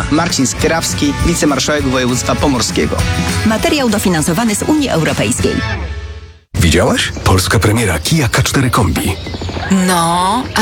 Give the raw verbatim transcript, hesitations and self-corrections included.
Marcin Skierawski, wicemarszałek województwa pomorskiego. Materiał dofinansowany z Unii Europejskiej. Widziałaś? Polska premiera Kia K cztery Kombi. No,